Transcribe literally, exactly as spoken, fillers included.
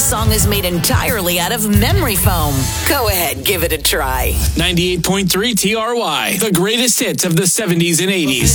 song is made entirely out of memory foam. Go ahead, give it a try. ninety-eight point three T R Y, the greatest hits of the seventies and eighties.